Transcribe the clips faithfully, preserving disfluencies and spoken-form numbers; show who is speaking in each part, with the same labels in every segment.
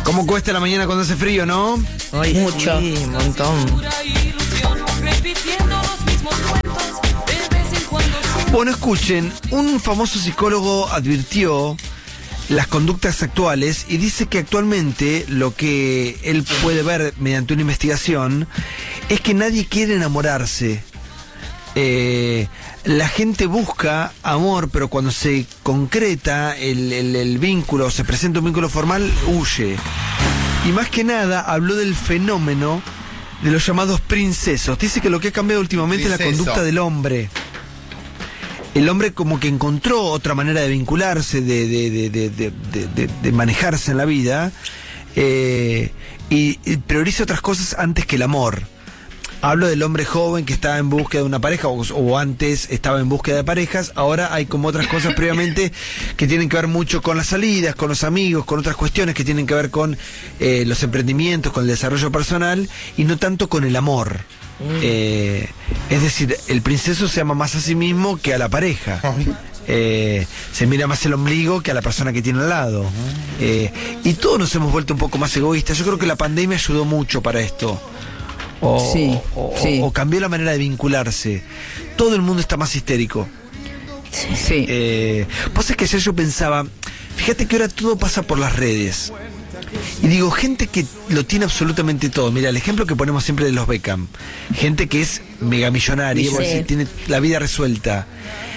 Speaker 1: ¿Cómo cuesta la mañana cuando hace frío, no?
Speaker 2: Ay,
Speaker 3: Mucho.
Speaker 2: Sí, un montón.
Speaker 1: Bueno, escuchen, un famoso psicólogo advirtió las conductas actuales y dice que actualmente lo que él puede ver mediante una investigación es que nadie quiere enamorarse. Eh, la gente busca amor, pero cuando se concreta el, el, el vínculo, se presenta un vínculo formal, huye. Y más que nada habló del fenómeno de los llamados princesos. Dice que lo que ha cambiado últimamente es la
Speaker 4: Princeso.
Speaker 1: conducta del hombre. El hombre como que encontró otra manera de vincularse, de, de, de, de, de, de, de, de manejarse en la vida, eh, y, y prioriza otras cosas antes que el amor. Hablo del hombre joven que estaba en búsqueda de una pareja, o, o antes estaba en búsqueda de parejas. Ahora hay como otras cosas previamente que tienen que ver mucho con las salidas, con los amigos, con otras cuestiones que tienen que ver con eh, los emprendimientos, con el desarrollo personal, y no tanto con el amor. Eh, es decir, el princeso se ama más a sí mismo que a la pareja. Eh, se mira más el ombligo que a la persona que tiene al lado. Eh, y todos nos hemos vuelto un poco más egoístas. Yo creo que la pandemia ayudó mucho para esto. O,
Speaker 3: Sí,
Speaker 1: o,
Speaker 3: sí.
Speaker 1: o cambió la manera de vincularse. Todo el mundo está más histérico.
Speaker 3: Sí.
Speaker 1: Eh, pues es que ayer yo pensaba, fíjate que ahora todo pasa por las redes. Y digo, gente que lo tiene absolutamente todo. Mira, el ejemplo que ponemos siempre de los Beckham. Gente que es megamillonaria,
Speaker 3: Sí.
Speaker 1: vos decís, tiene la vida resuelta.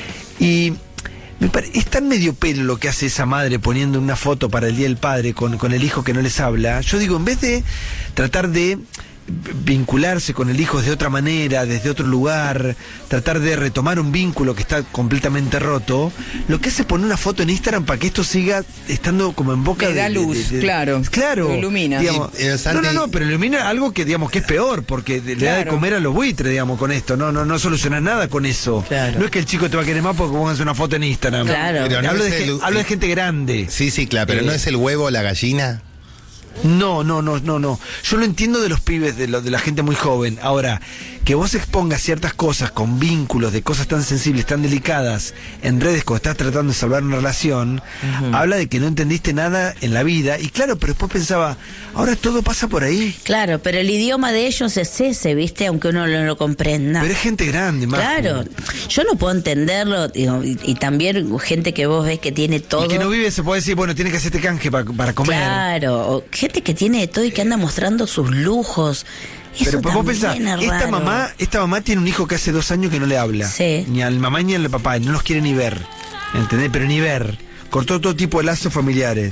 Speaker 1: Y me pare- es tan medio pelo lo que hace esa madre poniendo una foto para el Día del Padre con, con el hijo que no les habla. Yo digo, en vez de tratar de vincularse con el hijo de otra manera, desde otro lugar, tratar de retomar un vínculo que está completamente roto, lo que hace es poner una foto en Instagram para que esto siga estando como en boca
Speaker 3: Le da
Speaker 1: de,
Speaker 3: luz,
Speaker 1: de- de- de-
Speaker 3: claro.
Speaker 1: claro,
Speaker 3: Lo ilumina.
Speaker 1: digamos.
Speaker 4: Y, eh,
Speaker 1: no,
Speaker 4: Santi-
Speaker 1: no, no, pero ilumina algo que digamos que es peor, porque le da de
Speaker 3: Claro.
Speaker 1: comer a los buitres, digamos, con esto. No, no, no soluciona nada con eso.
Speaker 2: Claro.
Speaker 1: No es que el chico te va a querer más porque pongas una foto en Instagram.
Speaker 3: Claro.
Speaker 4: Pero no
Speaker 1: hablo,
Speaker 4: es
Speaker 1: de,
Speaker 4: el-
Speaker 1: gen- hablo de gente grande.
Speaker 4: Sí, sí, claro, pero
Speaker 1: Eh,
Speaker 4: ¿no es el huevo o la gallina?
Speaker 1: No, no, no, no, no. Yo lo entiendo de los pibes, de, lo, de la gente muy joven. Ahora, que vos expongas ciertas cosas con vínculos de cosas tan sensibles, tan delicadas en redes cuando estás tratando de salvar una relación, habla de que no entendiste nada en la vida. Y claro, pero después pensaba, ahora todo pasa por ahí.
Speaker 3: Claro, pero el idioma de ellos es ese, ¿viste? Aunque uno no lo comprenda.
Speaker 1: Pero es gente grande, más.
Speaker 3: Claro, yo no puedo entenderlo, digo, y, y también gente que vos ves que tiene todo.
Speaker 1: El que no vive se puede decir, bueno, tiene que hacerte canje para, para comer.
Speaker 3: Claro, o gente que tiene de todo y que anda mostrando sus lujos. Eso
Speaker 1: Pero vos
Speaker 3: también
Speaker 1: pensás,
Speaker 3: es
Speaker 1: esta
Speaker 3: raro.
Speaker 1: mamá, esta mamá tiene un hijo que hace dos años que no le habla.
Speaker 3: Sí.
Speaker 1: Ni al mamá ni al papá, y no los quiere ni ver. ¿Entendés? Pero ni ver. Cortó todo tipo de lazos familiares.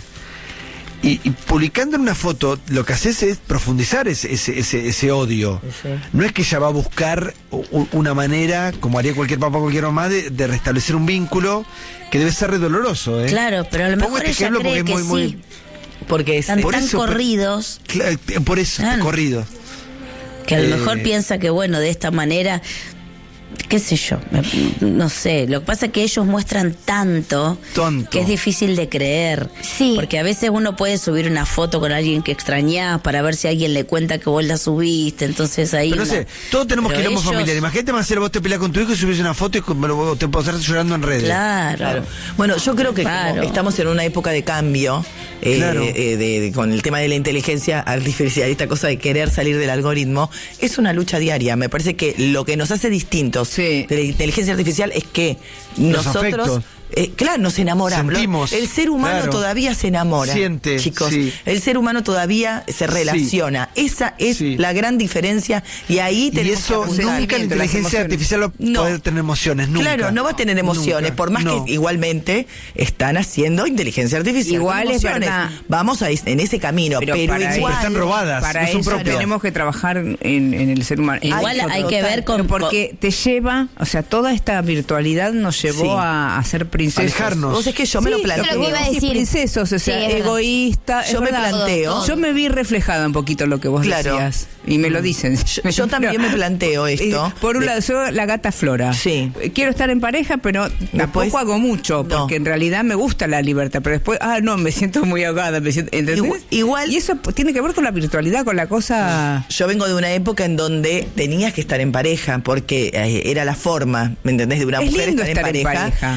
Speaker 1: Y, y publicando en una foto, lo que haces es profundizar ese, ese, ese, ese odio.
Speaker 2: Sí.
Speaker 1: No es que ella va a buscar u- una manera, como haría cualquier papá o cualquier mamá, de, de restablecer un vínculo que debe ser re doloroso, ¿eh?
Speaker 3: Claro, pero a lo
Speaker 1: Pongo
Speaker 3: mejor
Speaker 1: este
Speaker 3: ella
Speaker 1: ejemplo
Speaker 3: cree
Speaker 1: porque
Speaker 3: que
Speaker 1: es muy, muy-
Speaker 3: sí.
Speaker 2: Porque es,
Speaker 3: Están
Speaker 1: por
Speaker 3: tan
Speaker 1: eso, pero-
Speaker 3: corridos
Speaker 1: Cla- eh, Por eso,
Speaker 3: Claro.
Speaker 1: corrido.
Speaker 3: que a lo
Speaker 1: Eh.
Speaker 3: mejor piensa que, bueno, de esta manera, qué sé yo, me- no sé. Lo que pasa es que ellos muestran tanto
Speaker 1: Tonto.
Speaker 3: que es difícil de creer.
Speaker 5: Sí.
Speaker 3: Porque a veces uno puede subir una foto con alguien que extrañás para ver si alguien le cuenta que vos la subiste. Entonces ahí.
Speaker 1: Pero no
Speaker 3: una-
Speaker 1: sé, todos tenemos
Speaker 3: Pero
Speaker 1: quilombo
Speaker 3: ellos-
Speaker 1: familiar. Imagínate, Marcelo, vos te peleas con tu hijo y subís una foto y con- me lo- te pasás llorando en redes.
Speaker 3: Claro.
Speaker 2: Claro. Bueno, yo creo que como
Speaker 3: Claro.
Speaker 2: estamos en una época de cambio, eh,
Speaker 1: Claro.
Speaker 2: eh, de- de- con el tema de la inteligencia artificial, esta cosa de querer salir del algoritmo, es una lucha diaria. Me parece que lo que nos hace distintos
Speaker 3: Sí.
Speaker 2: de la inteligencia artificial es que
Speaker 1: Los
Speaker 2: nosotros...
Speaker 1: afectos.
Speaker 2: eh, claro, nos enamoramos.
Speaker 1: Sentimos,
Speaker 2: El ser humano
Speaker 1: claro.
Speaker 2: todavía se enamora.
Speaker 1: Siente,
Speaker 2: chicos.
Speaker 1: sí.
Speaker 2: El ser humano todavía se relaciona. Esa es
Speaker 1: Sí.
Speaker 2: la gran diferencia. Y ahí
Speaker 1: Y
Speaker 2: tenemos
Speaker 1: eso
Speaker 2: que apuntar.
Speaker 1: nunca la inteligencia artificial va a
Speaker 2: No.
Speaker 1: poder tener emociones, nunca.
Speaker 2: Claro, no va a tener emociones,
Speaker 1: Nunca.
Speaker 2: por más
Speaker 1: No.
Speaker 2: que igualmente están haciendo inteligencia artificial.
Speaker 6: Igual
Speaker 2: con
Speaker 6: es
Speaker 2: emociones.
Speaker 6: verdad.
Speaker 2: Vamos a, en ese camino, pero,
Speaker 6: Pero para
Speaker 2: igual.
Speaker 6: eso-
Speaker 1: están robadas,
Speaker 6: Para
Speaker 1: no son
Speaker 6: eso
Speaker 1: propias.
Speaker 6: tenemos que trabajar en, en el ser humano.
Speaker 3: Igual
Speaker 2: Ay,
Speaker 3: hay que
Speaker 2: total.
Speaker 3: ver con.
Speaker 6: Pero porque te lleva, o sea, toda esta virtualidad nos llevó
Speaker 2: Sí.
Speaker 6: a, a ser princesos.
Speaker 1: Alejarnos.
Speaker 2: Vos es que yo me lo
Speaker 6: Sí,
Speaker 2: planteo.
Speaker 5: Eso es lo que iba a
Speaker 6: Sí,
Speaker 5: decir.
Speaker 6: princesos, o sea,
Speaker 5: Sí, es verdad.
Speaker 6: egoísta. es
Speaker 2: Yo me
Speaker 6: verdad.
Speaker 2: planteo.
Speaker 6: Yo me vi reflejada un poquito lo que vos
Speaker 2: Claro.
Speaker 6: decías. Y me lo dicen.
Speaker 2: Yo- yo también me planteo esto.
Speaker 6: Eh, Por un
Speaker 2: De-
Speaker 6: lado, soy la gata Flora.
Speaker 2: Sí.
Speaker 6: Eh, Quiero estar en pareja, pero
Speaker 2: Después-
Speaker 6: tampoco hago mucho,
Speaker 2: No.
Speaker 6: porque en realidad me gusta la libertad. Pero después, ah, no, me siento muy ahogada. Me siento, ¿entendés?
Speaker 2: Igual- igual-
Speaker 6: Y eso pues, tiene que ver con la virtualidad, con la cosa.
Speaker 2: Yo vengo de una época en donde tenías que estar en pareja porque eh, era la forma, ¿me entendés? De una
Speaker 6: Es
Speaker 2: mujer
Speaker 6: lindo
Speaker 2: estar,
Speaker 6: estar
Speaker 2: en
Speaker 6: en
Speaker 2: pareja.
Speaker 6: pareja.
Speaker 2: Eh,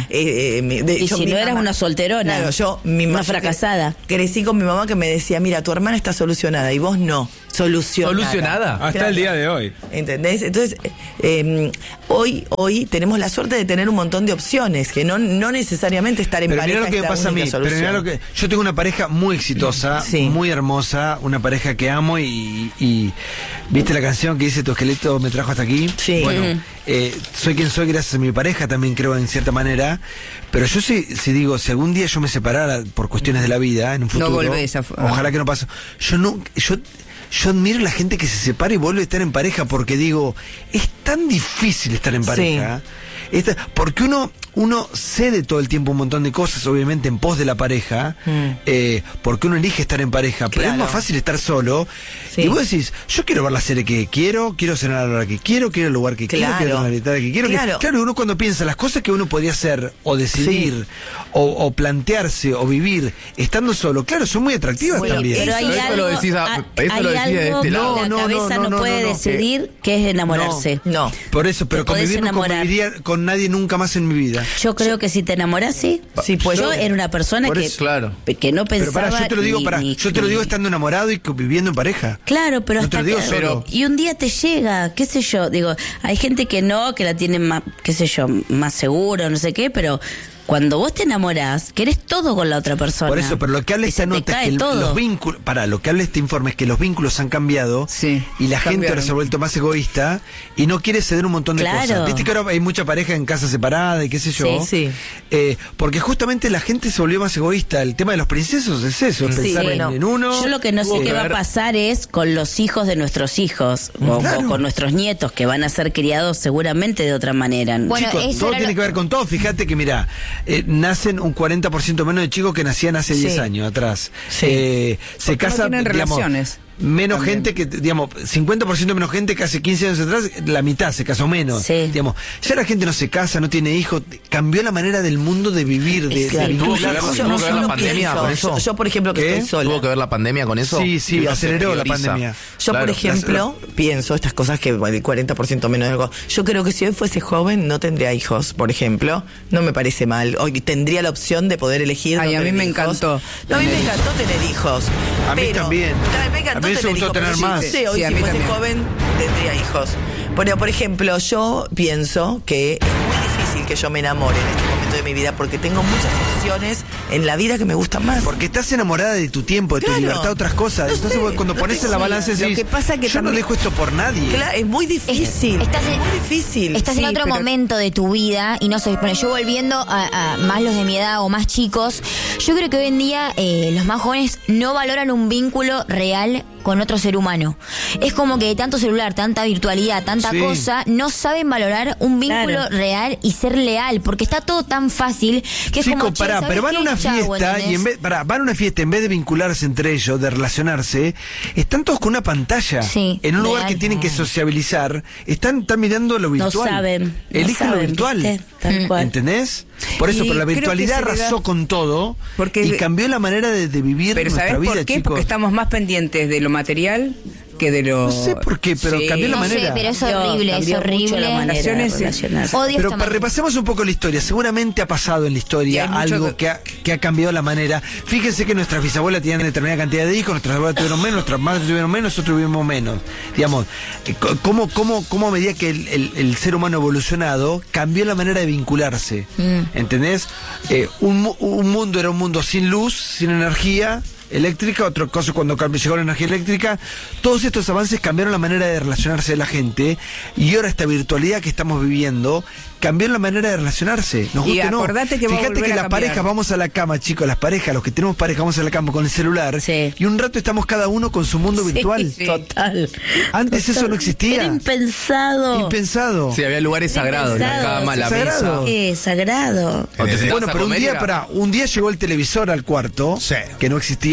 Speaker 2: de... mi- de
Speaker 3: Y
Speaker 2: yo,
Speaker 3: si
Speaker 2: mi
Speaker 3: no eras
Speaker 2: mamá-
Speaker 3: una solterona,
Speaker 2: Claro, yo, mi
Speaker 3: una
Speaker 2: mamá-
Speaker 3: fracasada.
Speaker 2: Crecí con mi mamá que me decía, mira, tu hermana está solucionada y vos no. Solucionada.
Speaker 4: ¿Solucionada?
Speaker 5: Hasta
Speaker 2: Claro.
Speaker 5: el día de hoy.
Speaker 2: ¿Entendés? Entonces, eh, hoy, hoy tenemos la suerte de tener un montón de opciones, que no, no necesariamente estar en
Speaker 1: Pero
Speaker 2: pareja
Speaker 1: mira lo que
Speaker 2: es
Speaker 1: me
Speaker 2: la
Speaker 1: pasa a mí.
Speaker 2: única
Speaker 1: Pero
Speaker 2: solución.
Speaker 1: mirá lo que, yo tengo una pareja muy exitosa,
Speaker 2: Sí.
Speaker 1: muy hermosa, una pareja que amo y, y- ¿viste la canción que dice tu esqueleto me trajo hasta aquí?
Speaker 2: Sí.
Speaker 1: Bueno,
Speaker 2: Ujú.
Speaker 1: eh, soy quien soy gracias a mi pareja, también creo en cierta manera. Pero yo si, si digo, si algún día yo me separara por cuestiones de la vida, en un futuro,
Speaker 6: volvés a-
Speaker 1: ojalá que no pase. Yo no, yo Yo admiro a la gente que se separa y vuelve a estar en pareja porque digo, es tan difícil estar en pareja. Esta- porque uno, uno cede todo el tiempo un montón de cosas, obviamente en pos de la pareja,
Speaker 2: Mm.
Speaker 1: eh, porque uno elige estar en pareja, pero
Speaker 2: Claro.
Speaker 1: es más fácil estar solo.
Speaker 2: Sí.
Speaker 1: Y vos decís, yo quiero ver la serie que quiero, quiero cenar a la hora que quiero, quiero el lugar que
Speaker 2: Claro.
Speaker 1: quiero, quiero la variedad que quiero. que-
Speaker 2: Claro.
Speaker 1: claro, uno cuando piensa las cosas que uno podría hacer o decidir o, o plantearse o vivir estando solo, claro, son muy atractivas
Speaker 2: Bueno,
Speaker 1: también.
Speaker 3: Pero hay
Speaker 4: Pero esto lo
Speaker 3: algo,
Speaker 4: decís a-
Speaker 3: ah,
Speaker 4: esto
Speaker 3: hay
Speaker 4: lo decís de
Speaker 3: algo
Speaker 4: este
Speaker 3: que
Speaker 4: lado.
Speaker 3: la
Speaker 1: No, no,
Speaker 3: cabeza
Speaker 1: no,
Speaker 3: no,
Speaker 1: no,
Speaker 3: puede
Speaker 1: no, no.
Speaker 3: decidir que es enamorarse.
Speaker 2: No.
Speaker 1: Por eso, pero
Speaker 3: Te podés
Speaker 1: convivir no
Speaker 3: enamorar.
Speaker 1: conviviría con nadie nunca más en mi vida.
Speaker 3: Yo creo que si te enamoras, sí.
Speaker 2: Sí, pues
Speaker 3: yo
Speaker 2: yo-
Speaker 3: era una persona
Speaker 1: por
Speaker 3: que,
Speaker 1: eso,
Speaker 4: claro.
Speaker 3: que no
Speaker 1: Pero
Speaker 3: pensaba.
Speaker 1: para, yo te lo digo,
Speaker 3: ni-
Speaker 1: para,
Speaker 3: ni-
Speaker 1: yo te lo
Speaker 3: ni-
Speaker 1: digo estando enamorado y viviendo en pareja.
Speaker 3: Claro, pero
Speaker 1: No te
Speaker 3: hasta
Speaker 1: lo digo
Speaker 3: que-
Speaker 1: solo.
Speaker 3: y un día te llega, qué sé yo, digo, hay gente que no, que la tiene más, qué sé yo, más seguro, no sé qué, pero cuando vos te enamorás, querés todo con la otra persona.
Speaker 1: Por eso, pero lo que habla
Speaker 3: Y
Speaker 1: esta
Speaker 3: se te
Speaker 1: nota es
Speaker 3: cae
Speaker 1: que el-
Speaker 3: todo.
Speaker 1: los vínculos, para, lo que habla este informe es que los vínculos han cambiado
Speaker 6: Sí,
Speaker 1: y la gente
Speaker 6: cambiaron.
Speaker 1: ahora se ha vuelto más egoísta y no quiere ceder un montón de
Speaker 3: Claro.
Speaker 1: cosas. Viste que ahora hay mucha pareja en casa separada y qué sé yo.
Speaker 2: Sí, sí.
Speaker 1: Eh, porque justamente la gente se volvió más egoísta. El tema de los princesos es eso, es
Speaker 2: Sí,
Speaker 1: pensar
Speaker 2: bueno.
Speaker 1: en, en uno.
Speaker 3: Yo lo que no sé
Speaker 1: Tuvo
Speaker 3: qué
Speaker 1: que
Speaker 3: va a
Speaker 1: ver-
Speaker 3: pasar es con los hijos de nuestros hijos o,
Speaker 1: Claro.
Speaker 3: o con nuestros nietos que van a ser criados seguramente de otra manera.
Speaker 7: Bueno,
Speaker 1: Chicos,
Speaker 7: eso
Speaker 1: todo
Speaker 7: era
Speaker 1: tiene
Speaker 7: lo-
Speaker 1: que ver con todo. Fíjate que, mira, eh, nacen un cuarenta por ciento menos de chicos que nacían hace
Speaker 2: Sí.
Speaker 1: diez años atrás.
Speaker 2: Sí.
Speaker 1: Eh, se
Speaker 6: Porque no
Speaker 1: casan,
Speaker 6: tienen
Speaker 1: digamos,
Speaker 6: relaciones.
Speaker 1: menos
Speaker 6: También.
Speaker 1: gente que, digamos, cincuenta por ciento menos gente que hace quince años atrás, la mitad se casó menos.
Speaker 3: Sí.
Speaker 1: Digamos, ya la gente no se casa, no tiene hijos, cambió la manera del mundo de vivir, de,
Speaker 3: Es
Speaker 1: de
Speaker 3: que-
Speaker 4: ¿Tuvo que ver-
Speaker 1: vincularse.
Speaker 4: tuvo que ver
Speaker 2: yo
Speaker 4: la
Speaker 2: no
Speaker 4: pandemia
Speaker 2: pienso.
Speaker 4: con eso?
Speaker 2: Yo, yo, por ejemplo, que
Speaker 1: ¿Qué?
Speaker 2: estoy sola.
Speaker 4: ¿Tuvo que ver la pandemia con eso?
Speaker 1: Sí, sí,
Speaker 4: Digo, se
Speaker 1: aceleró la
Speaker 4: prioriza.
Speaker 1: pandemia.
Speaker 2: Yo,
Speaker 4: Claro.
Speaker 2: por ejemplo, pienso estas cosas que bueno, el cuarenta por ciento menos de algo. Yo creo que si hoy fuese joven no tendría hijos, por ejemplo. No me parece mal. Hoy tendría la opción de poder elegir.
Speaker 6: Ay,
Speaker 2: no
Speaker 6: a mí
Speaker 2: tener
Speaker 6: me
Speaker 2: hijos.
Speaker 6: encantó.
Speaker 2: No, a mí me encantó tener hijos.
Speaker 1: A mí
Speaker 2: pero-
Speaker 1: también.
Speaker 2: A mí me encantó
Speaker 1: A mí me
Speaker 2: tener
Speaker 1: gustó
Speaker 2: hijos.
Speaker 1: tener
Speaker 2: pero sí,
Speaker 1: más.
Speaker 2: sí, hoy
Speaker 6: Sí, a
Speaker 2: si
Speaker 6: mí
Speaker 2: fuese
Speaker 6: también.
Speaker 2: joven tendría hijos. Pero, por ejemplo, yo pienso que es muy difícil que yo me enamore en este momento de mi vida porque tengo muchas opciones en la vida que me gustan más.
Speaker 1: Porque estás enamorada de tu tiempo, de tu
Speaker 2: Claro.
Speaker 1: libertad, de otras cosas.
Speaker 2: No
Speaker 1: Entonces
Speaker 2: sé,
Speaker 1: vos cuando
Speaker 2: no
Speaker 1: pones
Speaker 2: sé,
Speaker 1: en la
Speaker 2: sí.
Speaker 1: balanza
Speaker 2: Lo
Speaker 1: decís,
Speaker 2: que pasa que
Speaker 1: yo no
Speaker 2: también-
Speaker 1: dejo esto por nadie.
Speaker 2: Claro, es muy difícil.
Speaker 7: Estás en-
Speaker 2: es muy difícil.
Speaker 7: Estás en
Speaker 6: Sí,
Speaker 7: otro
Speaker 6: pero-
Speaker 7: momento de tu vida y no sé, bueno, yo volviendo a, a más los de mi edad o más chicos, yo creo que hoy en día eh, los más jóvenes no valoran un vínculo real con otro ser humano. Es como que tanto celular, tanta virtualidad, tanta
Speaker 1: Sí.
Speaker 7: cosa, no saben valorar un vínculo
Speaker 3: Claro.
Speaker 7: real y ser leal, porque está todo tan fácil que es
Speaker 1: Chicos,
Speaker 7: como, che,
Speaker 1: pará,
Speaker 7: ¿sabes
Speaker 1: pero van a
Speaker 7: qué?
Speaker 1: una
Speaker 7: Chau,
Speaker 1: fiesta y
Speaker 7: ¿entendés?
Speaker 1: en vez, pará, van a una fiesta en vez de vincularse entre ellos, de relacionarse, están todos con una pantalla.
Speaker 7: Sí,
Speaker 1: en un lugar
Speaker 7: real.
Speaker 1: que tienen que sociabilizar, están, están mirando lo
Speaker 3: No
Speaker 1: virtual.
Speaker 3: saben. no
Speaker 1: Eligen lo
Speaker 3: saben,
Speaker 1: virtual.
Speaker 3: ¿viste? Tal cual.
Speaker 1: ¿Entendés? Por eso,
Speaker 6: Y
Speaker 1: pero la
Speaker 6: creo que
Speaker 1: virtualidad
Speaker 6: se le da-
Speaker 1: arrasó con todo
Speaker 6: Porque-
Speaker 1: y cambió la manera de, de vivir
Speaker 6: Pero
Speaker 1: nuestra
Speaker 6: ¿sabes
Speaker 1: vida,
Speaker 6: por qué?
Speaker 1: chicos.
Speaker 6: Porque estamos más pendientes de lo material que de lo...
Speaker 1: No sé por qué, pero cambió la
Speaker 7: No
Speaker 1: manera.
Speaker 7: sé, pero es
Speaker 3: Cambió-
Speaker 7: horrible, es
Speaker 3: cambió mucho
Speaker 7: horrible.
Speaker 3: la manera de
Speaker 6: Relaciones-
Speaker 3: relacionarse.
Speaker 7: Odio
Speaker 1: Pero
Speaker 7: esta
Speaker 1: para
Speaker 7: manera.
Speaker 1: repasemos un poco la historia, seguramente ha pasado en la
Speaker 6: Y
Speaker 1: historia
Speaker 6: hay mucho
Speaker 1: algo
Speaker 6: que-
Speaker 1: que ha, que ha cambiado la manera. Fíjense que nuestras bisabuelas tenían determinada cantidad de hijos, nuestras abuelas tuvieron menos, nuestras madres tuvieron menos, nosotros tuvimos menos. Digamos, eh, co- ¿cómo, cómo, cómo a medida que el, el- el ser humano ha evolucionado, cambió la manera de vincularse? ¿Entendés? Eh, un, mu- un mundo era un mundo sin luz, sin energía eléctrica, otra cosa cuando cambió- llegó la energía eléctrica. Todos estos avances cambiaron la manera de relacionarse de la gente y ahora esta virtualidad que estamos viviendo cambió la manera de relacionarse. Nos
Speaker 6: Y
Speaker 1: guste o no.
Speaker 6: acordate que va a
Speaker 1: Fíjate
Speaker 6: volver
Speaker 1: que
Speaker 6: a
Speaker 1: las
Speaker 6: cambiar.
Speaker 1: parejas vamos a la cama, chicos, las parejas, los que tenemos pareja vamos a la cama con el celular
Speaker 3: Sí.
Speaker 1: y un rato estamos cada uno con su mundo virtual.
Speaker 3: Sí, total.
Speaker 1: Antes eso no existía.
Speaker 3: Era impensado.
Speaker 1: Impensado.
Speaker 4: Sí, había lugares sagrados, la
Speaker 3: Sagrado,
Speaker 4: cama, la
Speaker 1: sagrado.
Speaker 4: mesa.
Speaker 3: Eh, sagrado.
Speaker 4: O te sentabas
Speaker 1: Bueno,
Speaker 4: a
Speaker 1: pero un
Speaker 4: comer y
Speaker 1: día,
Speaker 4: era-
Speaker 1: pará, un día llegó el televisor al cuarto,
Speaker 5: Sí.
Speaker 1: que no existía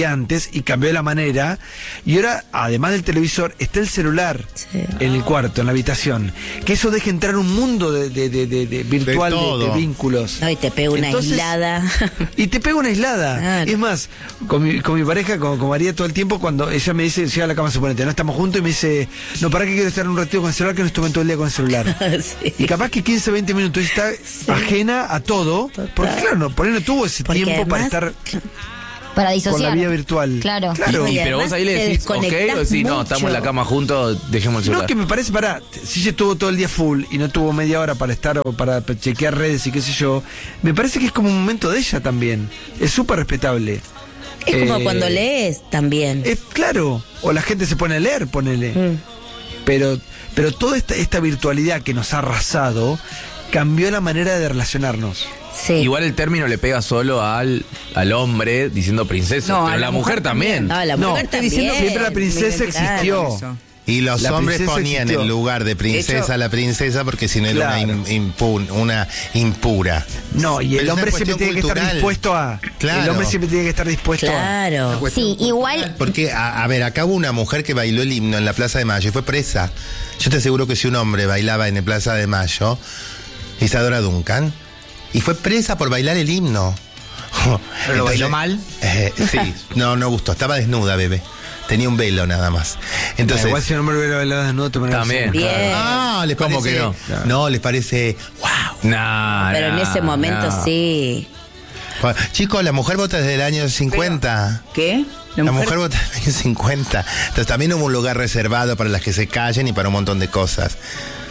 Speaker 1: existía antes y cambió la manera. Y ahora, además del televisor, está el celular
Speaker 3: Sí.
Speaker 1: en el cuarto, en la habitación. Que eso deja entrar un mundo de, de, de, de, de virtual de,
Speaker 5: todo.
Speaker 1: de vínculos.
Speaker 3: No, y te pega una
Speaker 1: Entonces,
Speaker 3: aislada.
Speaker 1: Y te pega una aislada.
Speaker 3: Claro.
Speaker 1: Es más, con mi, con mi pareja, con, con María, todo el tiempo, cuando ella me dice, llega a la cama, suponete, no estamos juntos, y me dice, no, para que quiero estar un ratito con el celular, que no estuve todo el día con el celular.
Speaker 3: Sí.
Speaker 1: Y capaz que quince, veinte minutos y está ajena a todo.
Speaker 3: Total.
Speaker 1: Porque claro, no, por ahí no tuvo ese
Speaker 3: Porque
Speaker 1: tiempo para
Speaker 3: además,
Speaker 1: estar
Speaker 7: Para
Speaker 1: con
Speaker 7: disociar.
Speaker 1: la vida virtual.
Speaker 7: Claro.
Speaker 1: Claro.
Speaker 3: Y
Speaker 4: Y, pero vos ahí le
Speaker 3: además
Speaker 4: decís,
Speaker 3: te
Speaker 4: ok, o
Speaker 3: desconectás
Speaker 4: decís, no,
Speaker 3: mucho.
Speaker 4: estamos en la cama juntos, dejemos el celular.
Speaker 1: No, que me parece, pará, si ella estuvo todo el día full y no tuvo media hora para estar o para chequear redes y qué sé yo, me parece que es como un momento de ella también. Es súper respetable.
Speaker 3: Es como
Speaker 1: Eh,
Speaker 3: cuando lees también.
Speaker 1: Es claro, o la gente se pone a leer, ponele.
Speaker 3: Mm.
Speaker 1: Pero, pero toda esta, esta virtualidad que nos ha arrasado cambió la manera de relacionarnos.
Speaker 3: Sí.
Speaker 4: Igual el término le pega solo al, al hombre diciendo princesa,
Speaker 6: No,
Speaker 4: pero
Speaker 6: a
Speaker 4: la,
Speaker 6: la
Speaker 4: mujer,
Speaker 6: mujer
Speaker 4: también.
Speaker 3: No, la
Speaker 1: No,
Speaker 3: mujer
Speaker 1: estoy
Speaker 3: también.
Speaker 1: diciendo siempre la princesa
Speaker 6: Me identifico
Speaker 1: existió.
Speaker 6: con eso.
Speaker 5: Y los
Speaker 1: La
Speaker 5: hombres
Speaker 1: princesa
Speaker 5: ponían
Speaker 1: existió.
Speaker 5: el lugar de princesa
Speaker 6: De hecho-
Speaker 5: a la princesa porque si no era
Speaker 1: Claro.
Speaker 5: una, im- impu- una impura.
Speaker 1: No, y
Speaker 5: Pero
Speaker 1: el
Speaker 5: es
Speaker 1: hombre
Speaker 5: una
Speaker 1: siempre
Speaker 5: cuestión
Speaker 1: tiene que estar
Speaker 5: cultural.
Speaker 1: dispuesto a.
Speaker 5: Claro.
Speaker 1: El hombre siempre tiene que estar dispuesto a.
Speaker 3: Claro.
Speaker 7: Sí, igual.
Speaker 5: Porque, a, a ver, acá hubo una mujer que bailó el himno en la Plaza de Mayo y fue presa. Yo te aseguro que si un hombre bailaba en la Plaza de Mayo, Isadora Duncan, y fue presa por bailar el himno.
Speaker 4: ¿Pero lo bailó mal?
Speaker 5: Eh, sí, no, no gustó. Estaba desnuda, bebé. Tenía un velo nada más. Entonces,
Speaker 1: Igual si un hombre hubiera bailado desnudo, te pones
Speaker 4: También.
Speaker 3: Bien.
Speaker 5: ah, les
Speaker 4: ¿Cómo
Speaker 5: parece,
Speaker 4: que no?
Speaker 5: No, les parece, wow.
Speaker 4: Nah,
Speaker 3: Pero en
Speaker 4: nah,
Speaker 3: ese momento
Speaker 4: nah.
Speaker 3: sí.
Speaker 5: Chicos, la mujer vota desde el año cincuenta.
Speaker 6: ¿Qué?
Speaker 5: La mujer vota desde el año cincuenta. Entonces también hubo un lugar reservado para las que se callen y para un montón de cosas.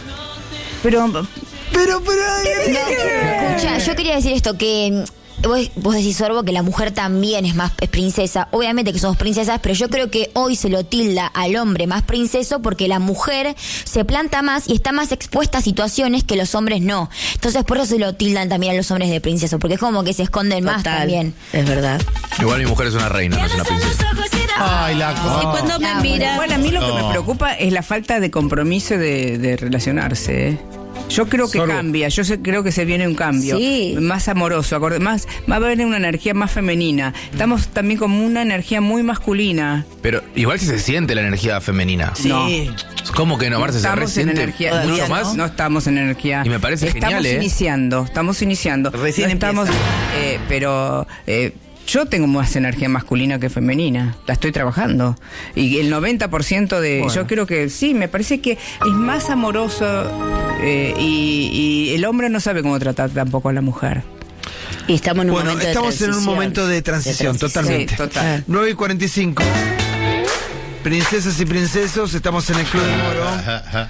Speaker 6: Pero,
Speaker 1: Pero, pero.
Speaker 7: No, escucha, yo quería decir esto, que mm, vos, vos decís, Sorbo, que la mujer también es más es princesa. Obviamente que somos princesas, pero yo creo que hoy se lo tilda al hombre más princeso porque la mujer se planta más y está más expuesta a situaciones que los hombres no. Entonces por eso se lo tildan también a los hombres de princeso, porque es como que se esconden más
Speaker 3: Total.
Speaker 7: también.
Speaker 3: Es verdad.
Speaker 4: Igual mi mujer es una reina, no es una princesa.
Speaker 5: Ay, la
Speaker 3: Y
Speaker 5: cosa.
Speaker 3: cuando me
Speaker 7: Ah,
Speaker 3: mira.
Speaker 6: bueno, a mí lo que
Speaker 5: No.
Speaker 6: me preocupa es la falta de compromiso de, de relacionarse. ¿eh? Yo creo que
Speaker 1: Sorbo.
Speaker 6: cambia, yo sé- creo que se viene un cambio.
Speaker 3: Sí.
Speaker 6: Más amoroso, acorde- más, va a haber una energía más femenina. Estamos también como una energía muy masculina.
Speaker 4: Pero igual si se siente la energía femenina.
Speaker 2: Sí.
Speaker 6: No.
Speaker 4: ¿Cómo que no, Marce? Se
Speaker 6: Estamos en
Speaker 4: resiente
Speaker 6: energía.
Speaker 4: mucho
Speaker 2: Todavía
Speaker 4: más.
Speaker 6: No estamos en energía.
Speaker 4: Y me parece
Speaker 6: estamos
Speaker 4: genial, ¿eh?
Speaker 6: iniciando, estamos iniciando.
Speaker 2: Recién
Speaker 6: No estamos,
Speaker 2: empieza.
Speaker 6: eh, pero eh, yo tengo más energía masculina que femenina. La estoy trabajando. Y el noventa por ciento de.
Speaker 1: Bueno.
Speaker 6: Yo creo que sí, me parece que es más amoroso eh, y, y el hombre no sabe cómo tratar tampoco a la mujer.
Speaker 3: Y estamos en un
Speaker 1: Bueno,
Speaker 3: momento de
Speaker 1: estamos en un
Speaker 3: transición.
Speaker 1: momento de transición, totalmente.
Speaker 6: Sí, total.
Speaker 1: nueve y cuarenta y cinco. Princesas y princesos, estamos en el Club del Moro.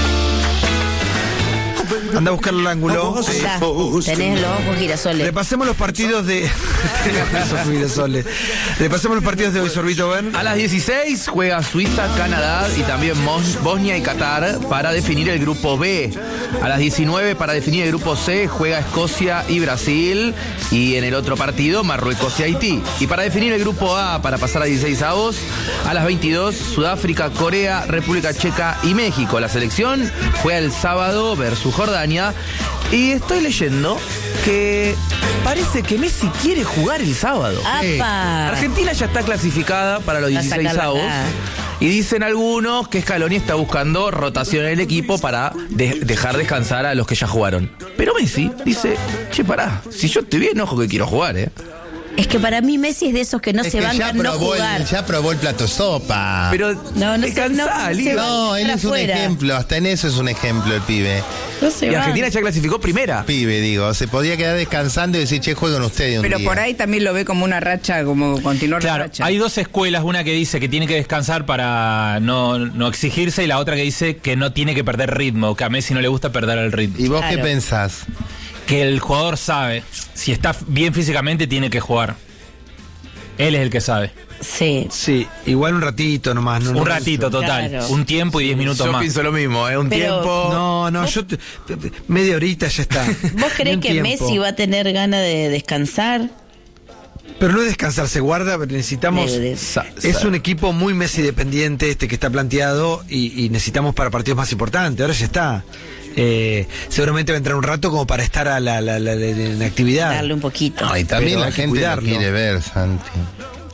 Speaker 1: Anda a buscar el ángulo.
Speaker 3: Ya, tenés los ojos girasoles.
Speaker 1: Repasemos los partidos de. Esos girasoles. Repasemos los partidos de hoy, Sorbito, ven.
Speaker 4: A las dieciséis juega Suiza, Canadá y también Mos- Bosnia y Qatar para definir el grupo B. A las diecinueve para definir el grupo C juega Escocia y Brasil. Y en el otro partido Marruecos y Haití. Y para definir el grupo A, para pasar a dieciséis avos, a las veintidós Sudáfrica, Corea, República Checa y México. La selección juega el sábado versus Jordania. Y estoy leyendo que parece que Messi quiere jugar el sábado.
Speaker 3: ¡Apa!
Speaker 4: Argentina ya está clasificada para los
Speaker 3: Va a
Speaker 4: dieciséis
Speaker 3: sacarla
Speaker 4: avos.
Speaker 3: acá.
Speaker 4: Y dicen algunos que Scaloni está buscando rotación en el equipo para de- dejar descansar a los que ya jugaron. Pero Messi dice, che, pará, si yo estoy bien, ojo que quiero jugar, ¿eh?
Speaker 3: Es que para mí Messi es de esos que no
Speaker 5: Es
Speaker 3: se
Speaker 5: que
Speaker 3: van
Speaker 5: ya
Speaker 3: a no
Speaker 5: probó,
Speaker 3: jugar.
Speaker 5: el, ya probó el plato sopa.
Speaker 4: Pero
Speaker 3: No, no
Speaker 4: descansá,
Speaker 3: se- no, no se
Speaker 4: Liga.
Speaker 3: va.
Speaker 5: no, él
Speaker 3: para
Speaker 5: es un
Speaker 3: afuera.
Speaker 5: ejemplo. Hasta en eso es un ejemplo el pibe.
Speaker 3: No se
Speaker 4: Y
Speaker 3: van.
Speaker 4: Argentina ya clasificó primera.
Speaker 5: Pibe, digo. Se podía quedar descansando y decir, che, jueguen ustedes un
Speaker 6: Pero
Speaker 5: día.
Speaker 6: por ahí también lo ve como una racha, como continuar la
Speaker 8: Claro,
Speaker 6: racha.
Speaker 8: hay dos escuelas, una que dice que tiene que descansar para no, no exigirse y la otra que dice que no tiene que perder ritmo, que a Messi no le gusta perder el ritmo.
Speaker 5: ¿Y vos qué
Speaker 3: Claro.
Speaker 5: pensás?
Speaker 8: Que el jugador sabe, si está bien físicamente tiene que jugar. Él es el que sabe.
Speaker 3: Sí.
Speaker 1: Sí, igual un ratito nomás. No, no,
Speaker 8: Un ratito total,
Speaker 3: Claro.
Speaker 8: un tiempo y diez minutos
Speaker 4: Yo
Speaker 8: más.
Speaker 4: pienso lo mismo, ¿eh? Un
Speaker 3: Pero-
Speaker 4: tiempo...
Speaker 1: No, no, yo. te- media horita ya está.
Speaker 3: ¿Vos creés
Speaker 1: Un
Speaker 3: que
Speaker 1: tiempo.
Speaker 3: Messi va a tener ganas de descansar?
Speaker 1: Pero no es descansar, se guarda, pero necesitamos.
Speaker 3: De- de-
Speaker 4: Sa-
Speaker 1: Es
Speaker 4: sa-
Speaker 1: un equipo muy Messi dependiente este que está planteado y, y necesitamos para partidos más importantes. Ahora ya está. Eh, seguramente va a entrar un rato como para estar a la, la- la- la- en actividad.
Speaker 3: Darle un poquito.
Speaker 5: No, y también
Speaker 1: Pero
Speaker 5: la
Speaker 1: hay que
Speaker 5: gente lo
Speaker 1: cuidarlo.
Speaker 5: quiere ver, Santi.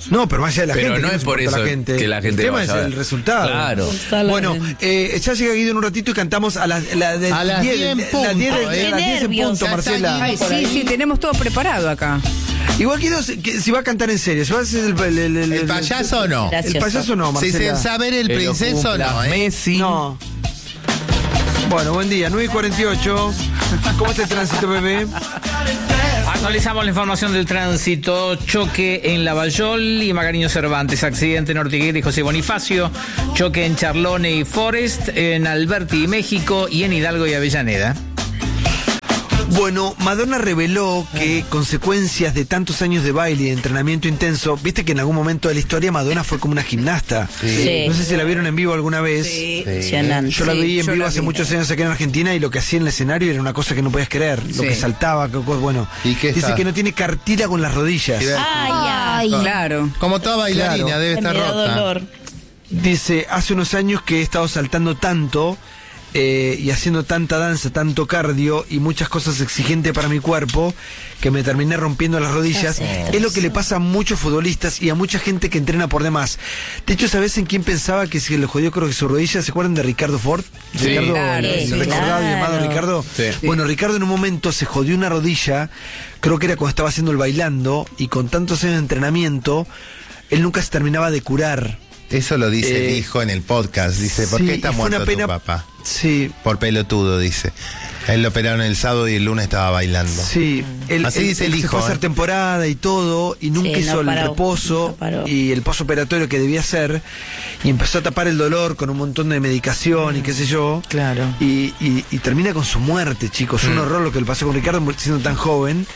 Speaker 1: No, pero más allá de la
Speaker 4: Pero
Speaker 1: gente.
Speaker 4: no
Speaker 1: que
Speaker 4: es por
Speaker 1: importa
Speaker 4: eso
Speaker 1: la gente.
Speaker 4: que la gente
Speaker 1: El tema
Speaker 4: vaya
Speaker 1: es
Speaker 4: a ver.
Speaker 1: el resultado.
Speaker 4: Claro.
Speaker 1: Bueno, eh, ya llega Guido en un ratito y cantamos a las, la de,
Speaker 5: A las diez en
Speaker 1: las
Speaker 5: punto,
Speaker 1: diez,
Speaker 5: eh.
Speaker 1: a las diez en
Speaker 3: Qué
Speaker 1: punto,
Speaker 5: nervios.
Speaker 1: Marcela.
Speaker 6: Ay, sí, sí, tenemos todo preparado acá.
Speaker 1: Igual Guido, si, que- si va a cantar en serio, si va a hacer el, el, el, el-
Speaker 5: ¿El payaso o no?
Speaker 3: Gracias.
Speaker 1: El payaso no,
Speaker 5: Si
Speaker 1: Marcela.
Speaker 5: se sabe el
Speaker 4: Que lo
Speaker 5: princeso
Speaker 4: cumpla
Speaker 5: no, ¿eh?
Speaker 4: Messi.
Speaker 1: No. Bueno, buen día, nueve y cuarenta y ocho. ¿Cómo está el tránsito, bebé?
Speaker 9: Actualizamos la información del tránsito. Choque en Lavallol y Magariño Cervantes. Accidente en Ortiguera y José Bonifacio. Choque en Charlone y Forest. En Alberti y México. Y en Hidalgo y Avellaneda.
Speaker 1: Bueno, Madonna reveló que consecuencias de tantos años de baile y de entrenamiento intenso, viste que en algún momento de la historia Madonna fue como una gimnasta.
Speaker 3: Sí.
Speaker 1: No sé si la vieron en vivo alguna vez.
Speaker 3: Impresionante.
Speaker 1: Yo la
Speaker 6: Sí,
Speaker 1: vi en
Speaker 6: yo
Speaker 1: vivo
Speaker 6: la
Speaker 1: hace
Speaker 6: vi.
Speaker 1: muchos años acá en Argentina y lo que hacía en el escenario era una cosa que no podías creer. Lo
Speaker 6: Sí.
Speaker 1: que saltaba, que, bueno.
Speaker 5: ¿Y qué
Speaker 1: Dice
Speaker 5: está?
Speaker 1: que no tiene cartílago en las rodillas.
Speaker 5: Sí,
Speaker 3: Ay,
Speaker 7: Ay,
Speaker 6: Claro.
Speaker 5: Como toda bailarina,
Speaker 1: Claro.
Speaker 5: debe
Speaker 3: me
Speaker 5: estar
Speaker 3: da
Speaker 5: rota.
Speaker 3: dolor.
Speaker 1: Dice, hace unos años que he estado saltando tanto eh, y haciendo tanta danza, tanto cardio y muchas cosas exigentes para mi cuerpo que me terminé rompiendo las rodillas. Es lo que le pasa a muchos futbolistas y a mucha gente que entrena por demás. De hecho, ¿sabes en quién pensaba que se le jodió creo que su rodilla? ¿Se acuerdan de Ricardo Ford?
Speaker 4: Sí.
Speaker 1: Ricardo,
Speaker 6: Claro,
Speaker 1: el
Speaker 6: sí,
Speaker 1: recordado y
Speaker 3: claro.
Speaker 1: amado Ricardo.
Speaker 4: Sí.
Speaker 1: Bueno, Ricardo en un momento se jodió una rodilla, creo que era cuando estaba haciendo el bailando, y con tantos años de entrenamiento, él nunca se terminaba de curar.
Speaker 5: Eso lo dice
Speaker 1: Eh,
Speaker 5: el hijo en el podcast. Dice, ¿por
Speaker 1: Sí,
Speaker 5: qué está
Speaker 1: y fue
Speaker 5: muerto
Speaker 1: una pena-
Speaker 5: tu papá?
Speaker 1: Sí,
Speaker 5: Por pelotudo, dice. Él lo operaron el sábado y el lunes estaba bailando.
Speaker 1: sí. Él,
Speaker 5: Así
Speaker 1: él-
Speaker 5: dice el
Speaker 1: él se
Speaker 5: hijo,
Speaker 1: fue a hacer
Speaker 5: ¿eh?
Speaker 1: temporada y todo, y nunca
Speaker 3: Sí, no
Speaker 1: hizo el
Speaker 3: paró,
Speaker 1: reposo
Speaker 3: no paró.
Speaker 1: y el posoperatorio que debía hacer, y empezó a tapar el dolor con un montón de medicación y qué sé yo.
Speaker 2: Claro.
Speaker 1: Y, y- y termina con su muerte, chicos. Un horror lo que le pasó con Ricardo siendo tan joven,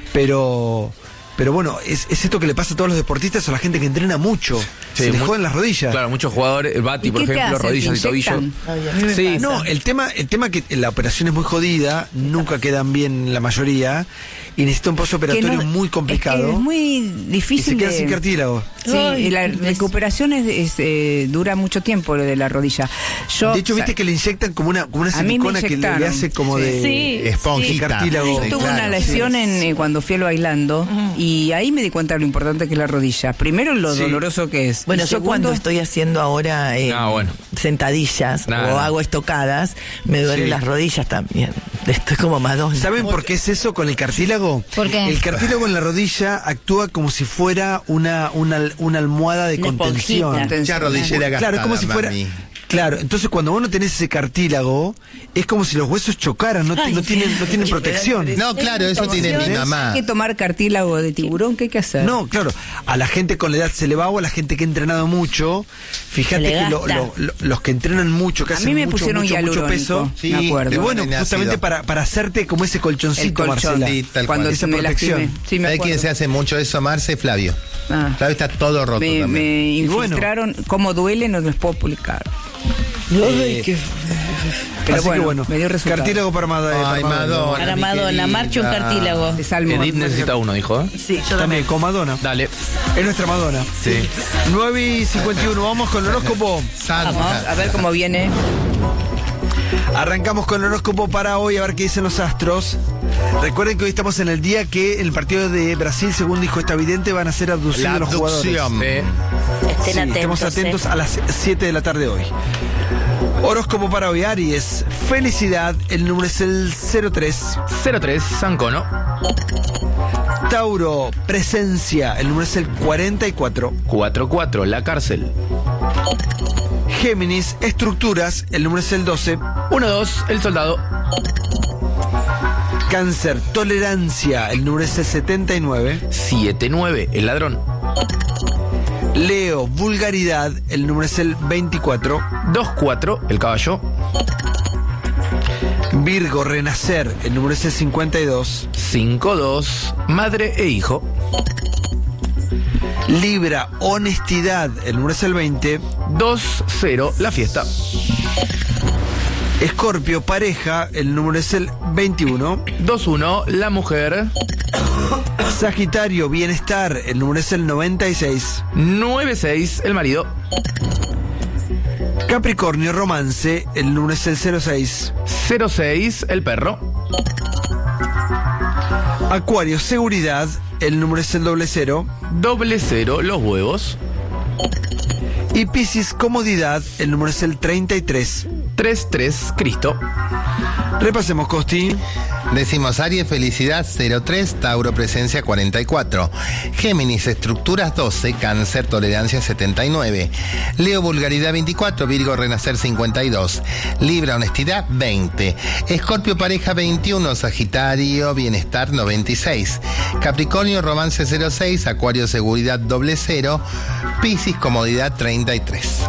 Speaker 1: pero... Pero bueno, es, es esto que le pasa a todos los deportistas o a la gente que entrena mucho.
Speaker 4: Sí,
Speaker 1: se le
Speaker 4: mu-
Speaker 1: joden las rodillas.
Speaker 4: Claro, muchos jugadores, el Bati,
Speaker 6: ¿Y
Speaker 4: por
Speaker 6: qué te
Speaker 4: ejemplo,
Speaker 6: hacen?
Speaker 4: rodillas y
Speaker 6: ¿Te
Speaker 4: tobillos.
Speaker 6: inyectan?
Speaker 2: Ay, a mí me
Speaker 4: Sí,
Speaker 2: pasa.
Speaker 1: No, el tema, el tema que la operación es muy jodida, nunca quedan bien la mayoría, y necesita un postoperatorio
Speaker 6: Que no-
Speaker 1: muy complicado.
Speaker 6: Es, que es muy
Speaker 1: y
Speaker 6: difícil
Speaker 1: se queda
Speaker 6: de...
Speaker 1: sin cartílago.
Speaker 6: Sí, y la recuperación es, es, eh, dura mucho tiempo lo de la rodilla. Yo,
Speaker 1: De hecho,
Speaker 6: o sea,
Speaker 1: viste que le inyectan como una, como una
Speaker 6: A mí me
Speaker 1: silicona que le, le
Speaker 6: inyectaron.
Speaker 1: hace como
Speaker 6: Sí.
Speaker 1: de
Speaker 3: Sí.
Speaker 5: Esponjita.
Speaker 1: cartílago.
Speaker 5: Sí,
Speaker 6: tuve
Speaker 5: claro.
Speaker 6: una lesión en, eh, cuando fui al bailando y ahí me di cuenta de lo importante que es la rodilla. Primero lo
Speaker 1: Sí.
Speaker 6: doloroso que es.
Speaker 2: Bueno,
Speaker 6: Y
Speaker 2: yo
Speaker 6: segundo,
Speaker 2: cuando estoy haciendo ahora eh,
Speaker 4: Ah, bueno.
Speaker 2: sentadillas
Speaker 4: Nada.
Speaker 2: o hago estocadas, me duelen
Speaker 1: Sí.
Speaker 2: las rodillas también. Estoy como Madonna.
Speaker 1: ¿Saben por qué es eso con el cartílago?
Speaker 7: ¿Por qué?
Speaker 1: El cartílago en la rodilla actúa como si fuera una, una, una almohada de
Speaker 3: Una
Speaker 1: contención.
Speaker 3: esponjita.
Speaker 5: Ya rodillera gastada,
Speaker 1: Claro, es como si fuera.
Speaker 5: mami.
Speaker 1: Claro, entonces cuando vos no tenés ese cartílago, es como si los huesos chocaran, no, ti- no tienen, no tienen protección.
Speaker 5: No, claro, eso tiene mi mamá.
Speaker 6: Hay que tomar cartílago de tiburón, ¿qué hay que hacer?
Speaker 1: No, claro, a la gente con la edad se le va o a la gente que ha entrenado mucho. Fíjate
Speaker 3: Se le
Speaker 1: que lo-
Speaker 3: gasta.
Speaker 1: lo- lo- los que entrenan mucho, que
Speaker 6: A
Speaker 1: hacen
Speaker 6: mí me
Speaker 1: mucho,
Speaker 6: pusieron
Speaker 1: mucho, mucho
Speaker 6: hialurónico,
Speaker 1: peso.
Speaker 5: Sí,
Speaker 6: me acuerdo.
Speaker 1: Y bueno,
Speaker 5: Tiene
Speaker 1: justamente
Speaker 5: ácido.
Speaker 1: para, para hacerte como ese colchoncito,
Speaker 6: El colchón,
Speaker 1: Marcela.
Speaker 5: sí, tal
Speaker 6: cuando
Speaker 5: cual.
Speaker 1: Esa
Speaker 6: me
Speaker 1: protección.
Speaker 6: lastimé. Sí, me
Speaker 5: ¿Sabes
Speaker 6: acuerdo.
Speaker 5: quién se hace mucho eso, Marce? Flavio.
Speaker 6: Ah.
Speaker 5: Flavio está todo roto
Speaker 6: Me,
Speaker 5: también.
Speaker 6: me
Speaker 1: Y bueno.
Speaker 6: infiltraron, cómo duele, no les puedo publicar.
Speaker 1: Eh,
Speaker 6: Pero
Speaker 1: así
Speaker 6: bueno,
Speaker 1: que bueno,
Speaker 6: me dio resultado.
Speaker 1: cartílago para Madonna.
Speaker 5: Ay,
Speaker 1: para
Speaker 5: Madonna.
Speaker 3: Para
Speaker 5: mi
Speaker 3: Madonna,
Speaker 5: querida.
Speaker 3: marcha un cartílago.
Speaker 6: De salmón.
Speaker 4: Edith necesita uno, dijo. ¿eh?
Speaker 2: Sí, yo
Speaker 1: También,
Speaker 2: también.
Speaker 1: con Madonna.
Speaker 4: Dale.
Speaker 1: Es nuestra Madonna.
Speaker 4: Sí.
Speaker 1: nueve y cincuenta y uno, vamos con el horóscopo.
Speaker 5: Santa.
Speaker 6: Vamos a ver cómo viene.
Speaker 1: Arrancamos con el horóscopo para hoy, a ver qué dicen los astros. Recuerden que hoy estamos en el día que el partido de Brasil, según dijo esta vidente, van a ser abducidos
Speaker 5: La
Speaker 1: los jugadores.
Speaker 5: abducción.
Speaker 4: Sí.
Speaker 3: Estén
Speaker 1: Sí,
Speaker 3: atentos.
Speaker 1: estemos atentos
Speaker 3: eh.
Speaker 1: a las siete de la tarde hoy. Horóscopo para hoy, Aries. Felicidad, el número es el cero tres.
Speaker 4: cero tres, Sancono.
Speaker 1: Tauro, presencia, el número es el cuarenta y cuatro.
Speaker 4: cuatro cuatro, La Cárcel.
Speaker 1: Géminis, estructuras, el número es el doce.
Speaker 4: uno dos, El Soldado.
Speaker 1: Cáncer, tolerancia, el número es el setenta y nueve.
Speaker 4: siete nueve, El Ladrón.
Speaker 1: Leo, vulgaridad, el número es el veinticuatro.
Speaker 4: dos cuatro, El Caballo.
Speaker 1: Virgo, renacer, el número es el cincuenta y dos.
Speaker 4: cinco dos, Madre e Hijo.
Speaker 1: Libra, honestidad, el número es el veinte.
Speaker 4: dos cero, La Fiesta.
Speaker 1: Escorpio, pareja, el número es el veintiuno.
Speaker 4: dos uno, La Mujer.
Speaker 1: Sagitario, bienestar, el número es el noventa y seis.
Speaker 4: nueve seis, El Marido.
Speaker 1: Capricornio, romance, el número es el cero seis.
Speaker 4: cero seis, El Perro.
Speaker 1: Acuario, seguridad, el número es el doble cero.
Speaker 4: Doble cero, los huevos.
Speaker 1: Y Piscis, comodidad, el número es el treinta y tres.
Speaker 4: tres tres, Cristo.
Speaker 1: Repasemos, Costi.
Speaker 5: Decimos Aries, felicidad cero tres, Tauro, presencia cuarenta y cuatro, Géminis, estructuras doce, Cáncer, tolerancia setenta y nueve, Leo, vulgaridad veinticuatro, Virgo, renacer cincuenta y dos, Libra, honestidad veinte, Escorpio, pareja veintiuno, Sagitario, bienestar noventa y seis, Capricornio, romance cero seis, Acuario, seguridad doble cero, Piscis, comodidad treinta y tres.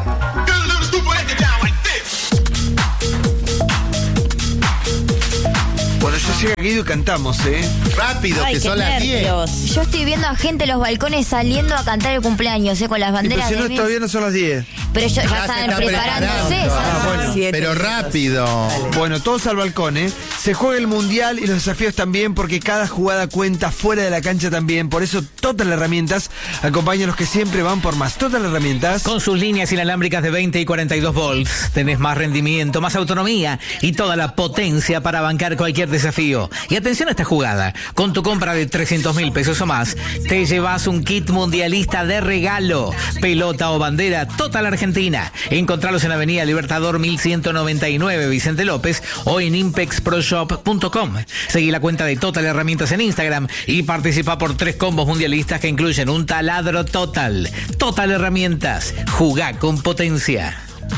Speaker 1: Bueno, yo sigo aquí y cantamos, ¿eh?
Speaker 5: Rápido,
Speaker 3: Ay,
Speaker 5: que
Speaker 3: qué
Speaker 5: son las diez.
Speaker 3: nervios.
Speaker 7: Yo estoy viendo a gente en los balcones saliendo a cantar el cumpleaños, ¿eh? Con las
Speaker 1: Y pero
Speaker 7: banderas
Speaker 1: si
Speaker 7: de
Speaker 1: no,
Speaker 7: Messi.
Speaker 1: todavía no son las diez.
Speaker 7: Pero ellos ya,
Speaker 5: Ya se
Speaker 7: están
Speaker 5: están
Speaker 7: preparándose.
Speaker 5: preparando.
Speaker 7: ¿sabes?
Speaker 1: Ah, bueno.
Speaker 2: Siete
Speaker 5: Pero
Speaker 2: minutos.
Speaker 5: rápido.
Speaker 1: Bueno, todos al balcón, ¿eh? Se juega el mundial y los desafíos también, porque cada jugada cuenta fuera de la cancha también. Por eso, Total Herramientas acompaña a los que siempre van por más. Total Herramientas.
Speaker 9: Con sus líneas inalámbricas de veinte y cuarenta y dos volts, tenés más rendimiento, más autonomía y toda la potencia para bancar cualquier desafío. Y atención a esta jugada. Con tu compra de trescientos mil pesos o más, te llevas un kit mundialista de regalo. Pelota o bandera Total Argentina. Encontralos en Avenida Libertador mil ciento noventa y nueve, Vicente López, o en impex pro shop punto com. Seguí la cuenta de Total Herramientas en Instagram y participa por tres combos mundialistas que incluyen un taladro Total. Total Herramientas. Jugá con potencia.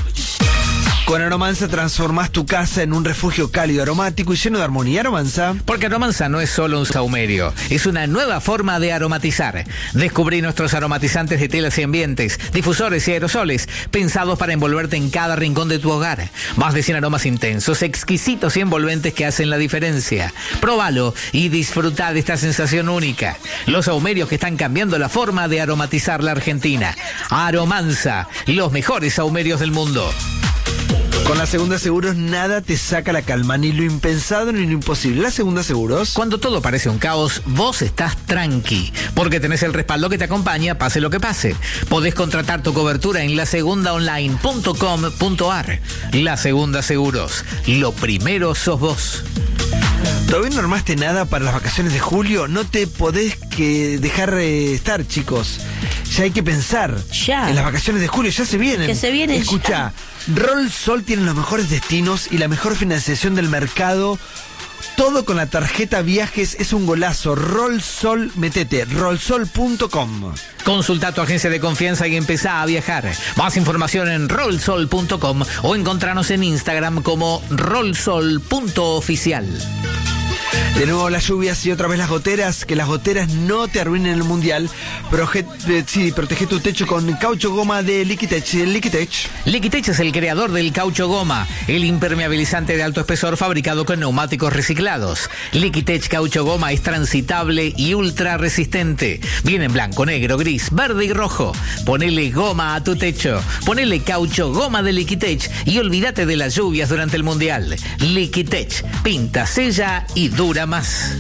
Speaker 1: Con Aromanza transformás tu casa en un refugio cálido, aromático y lleno de armonía. Aromanza.
Speaker 9: Porque Aromanza no es solo un saumerio, es una nueva forma de aromatizar. Descubrí nuestros aromatizantes de telas y ambientes, difusores y aerosoles, pensados para envolverte en cada rincón de tu hogar. Más de cien aromas intensos, exquisitos y envolventes que hacen la diferencia. Próbalo y disfruta de esta sensación única. Los saumerios que están cambiando la forma de aromatizar la Argentina. Aromanza, los mejores saumerios del mundo.
Speaker 1: Con la Segunda Seguros nada te saca la calma, ni lo impensado ni lo imposible. La Segunda Seguros.
Speaker 9: Cuando todo parece un caos, vos estás tranqui, porque tenés el respaldo que te acompaña, pase lo que pase. Podés contratar tu cobertura en la segunda online punto com punto ar. La Segunda Seguros, lo primero sos vos.
Speaker 1: ¿Todavía no armaste nada para las vacaciones de julio? No te podés que dejar eh, estar, chicos. Ya hay que pensar
Speaker 3: Ya.
Speaker 1: en las vacaciones de julio, ya se vienen.
Speaker 3: Que se vienen
Speaker 1: Escucha, Roll Sol tiene los mejores destinos y la mejor financiación del mercado. Todo con la tarjeta Viajes es un golazo. Rollsol, metete, rollsol punto com.
Speaker 9: Consulta tu agencia de confianza y empezá a viajar. Más información en rollsol punto com o encontranos en Instagram como rollsol punto oficial.
Speaker 1: De nuevo las lluvias y otra vez las goteras. Que las goteras no te arruinen el mundial. Proge, eh, sí, protege tu techo con caucho goma de Liquitech. Liquitech.
Speaker 9: Liquitech es el creador del caucho goma, el impermeabilizante de alto espesor fabricado con neumáticos reciclados. Liquitech caucho goma es transitable y ultra resistente. Viene en blanco, negro, gris, verde y rojo. Ponele goma a tu techo. Ponele caucho goma de Liquitech y olvídate de las lluvias durante el mundial. Liquitech, pinta, sella y dura más.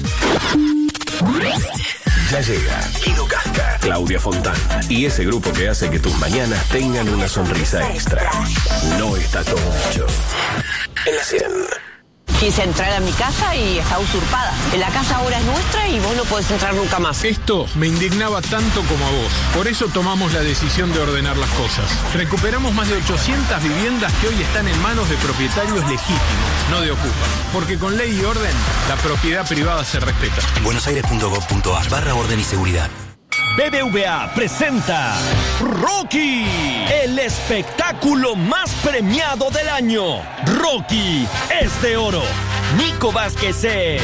Speaker 10: Ya llega Guido Casca, Claudia Fontán y ese grupo que hace que tus mañanas tengan una sonrisa extra. No está todo dicho. En la cien.
Speaker 11: Quise entrar a mi casa y está usurpada. La casa ahora es nuestra y vos no podés entrar nunca más.
Speaker 12: Esto me indignaba tanto como a vos. Por eso tomamos la decisión de ordenar las cosas. Recuperamos más de ochocientas viviendas que hoy están en manos de propietarios legítimos, no de ocupas. Porque con ley y orden, la propiedad privada se respeta.
Speaker 13: buenosaires punto gov punto ar barra orden y seguridad.
Speaker 14: B B V A presenta Rocky, el espectáculo más premiado del año. Rocky es de oro. Nico Vázquez es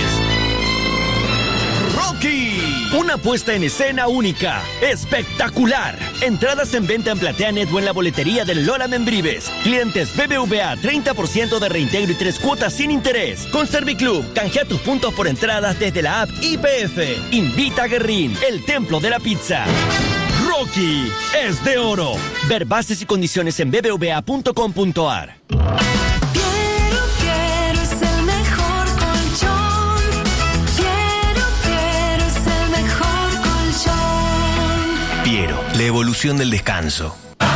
Speaker 14: Rocky. Una puesta en escena única, espectacular. Entradas en venta en PlateaNet o en la boletería del Lola Membrives. Clientes B B V A, treinta por ciento de reintegro y tres cuotas sin interés. Con Serviclub, canjea tus puntos por entradas desde la app I P F. Invita a Guerrín, el templo de la pizza. Rocky es de oro. Ver bases y condiciones en b b v a punto com punto ar.
Speaker 13: Piero, la evolución del descanso.